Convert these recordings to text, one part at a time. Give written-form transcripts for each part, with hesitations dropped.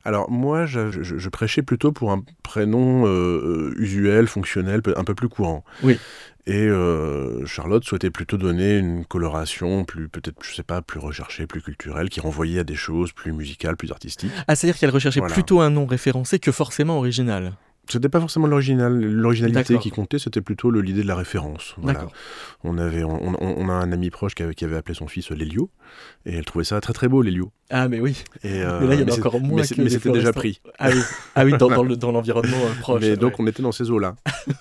Alors moi, je prêchais plutôt pour un prénom usuel, fonctionnel, un peu plus courant. Oui. Et Charlotte souhaitait plutôt donner une coloration peut-être, je sais pas, plus recherchée, plus culturelle, qui renvoyait à des choses plus musicales, plus artistiques. Ah, c'est-à-dire qu'elle recherchait plutôt un nom référencé que forcément original. C'était pas forcément l'originalité D'accord. qui comptait, c'était plutôt l'idée de la référence. Voilà. D'accord. On a un ami proche qui avait appelé son fils Lélio, et elle trouvait ça très très beau, Lélio. Ah, mais oui. Et, mais là, il y en a encore moins que mais c'était déjà pris. Ah oui, dans l'environnement proche. Mais donc, on était dans ces eaux-là.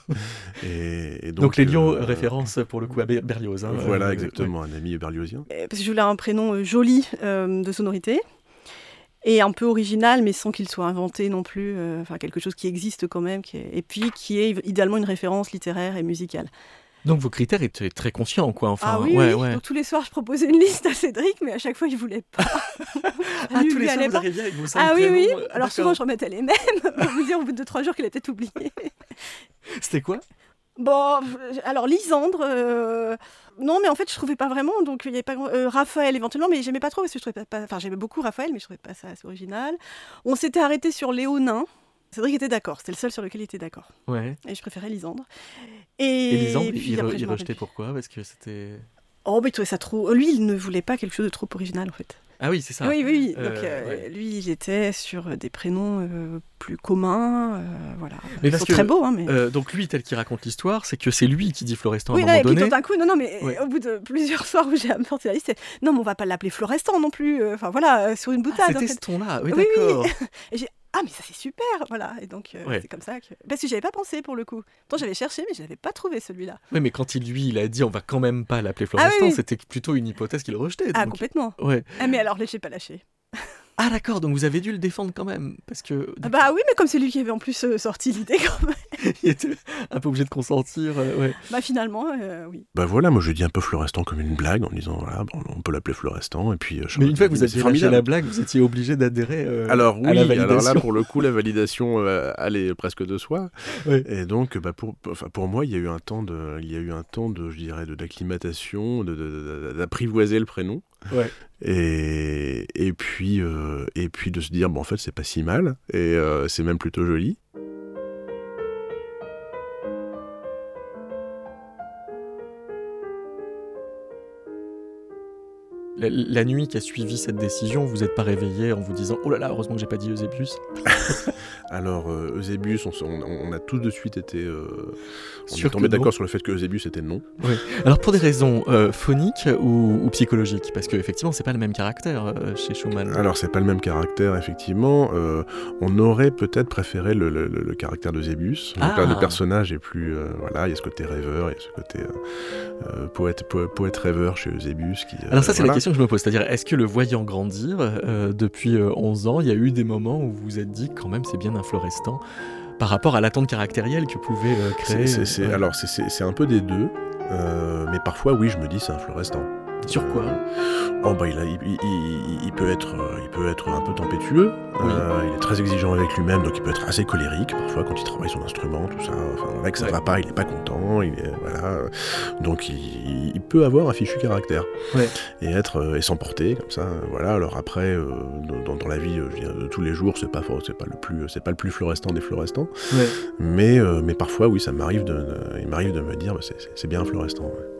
et donc Lélio, référence pour le coup à Berlioz. Voilà, exactement, un ami berliozien. Parce que je voulais un prénom joli de sonorité. Et un peu original, mais sans qu'il soit inventé non plus, quelque chose qui existe quand même, et puis qui est idéalement une référence littéraire et musicale. Donc vos critères étaient très conscients, quoi. Enfin, ah oui, oui. Donc tous les soirs, je proposais une liste à Cédric, mais à chaque fois, il ne voulait pas. Tous les soirs, vous arriviez avec vos 5 prénoms. Oui. Alors d'accord. Souvent, je remettais les mêmes, pour vous dire au bout de 2-3 jours qu'il a peut-être oublié. C'était quoi ? Bon, alors Lisandre, non, mais en fait je trouvais pas vraiment, donc il y avait pas Raphaël éventuellement, mais j'aimais pas trop parce que je trouvais pas, enfin j'aimais beaucoup Raphaël, mais je trouvais pas ça assez original. On s'était arrêté sur Léonin. Cédric était d'accord, c'était le seul sur lequel il était d'accord. Ouais. Et je préférais Lisandre. Et Lisandre, il rejetait pourquoi ? Parce que c'était. Oh, mais il trouvait ça trop. Lui, il ne voulait pas quelque chose de trop original en fait. Ah oui, c'est ça. Oui. Donc, lui, il était sur des prénoms plus communs, voilà. Mais ils sont très beaux, hein. Mais... donc lui, tel qu'il raconte l'histoire, c'est que c'est lui qui dit Florestan à un moment donné. Oui, et puis tout d'un coup, non, mais au bout de plusieurs soirs où j'ai apporté la liste, c'est non, mais on va pas l'appeler Florestan non plus. Enfin voilà, sur une boutade. C'était ce ton-là, oui, d'accord. Oui. Et j'ai mais ça c'est super, voilà. Et donc c'est comme ça que parce que j'avais pas pensé pour le coup. Pourtant j'avais cherché, mais je n'avais pas trouvé celui-là. Oui, mais quand il a dit on va quand même pas l'appeler Florestan, c'était plutôt une hypothèse qu'il rejetait. Ah complètement. Ouais. Mais alors j'ai pas lâché. Ah d'accord, donc vous avez dû le défendre quand même, parce que... Bah oui, mais comme c'est lui qui avait en plus sorti l'idée quand même. Il était un peu obligé de consentir, ouais. Bah finalement, oui. Bah voilà, moi je dis un peu Florestan comme une blague, en disant voilà, on peut l'appeler Florestan, et puis... mais une fois que vous aviez lâché la blague, vous étiez obligé d'adhérer alors, à la validation. Alors là, pour le coup, la validation allait presque de soi. Ouais. Et donc, pour moi, il y a eu un temps je dirais, d'acclimatation, d'apprivoiser le prénom. Ouais. Et puis de se dire, en fait, c'est pas si mal, et c'est même plutôt joli. La nuit qui a suivi cette décision, vous n'êtes pas réveillé en vous disant « Oh là là, heureusement que j'ai pas dit Eusébius ». Alors, Eusébius, on a tous de suite été... on est tombé d'accord sur le fait que Eusébius était non. Oui. Alors, pour des raisons phoniques ou psychologiques ? Parce qu'effectivement, c'est pas le même caractère chez Schumann. Alors, c'est pas le même caractère, effectivement. On aurait peut-être préféré le caractère d'Eusébius. Donc là, le personnage est plus... voilà, il y a ce côté rêveur, il y a ce côté poète rêveur chez Eusébius. Alors ça, c'est la question que je me pose. C'est-à-dire, est-ce que le voyant grandir, depuis 11 ans, il y a eu des moments où vous vous êtes dit, quand même, c'est bien un Florestan par rapport à l'attente caractérielle que pouvait créer... Alors, c'est un peu des deux, mais parfois, oui, je me dis, c'est un Florestan. Sur quoi ? Il peut être un peu tempétueux, oui. Il est très exigeant avec lui-même, donc il peut être assez colérique parfois quand il travaille son instrument, tout ça. Enfin, là que ça va pas, il est pas content, donc il peut avoir un fichu caractère et s'emporter comme ça. Voilà. Alors après, dans la vie de tous les jours, c'est pas le plus Florestan des Florestans, mais parfois oui, il m'arrive de me dire, c'est bien un Florestan. Ouais.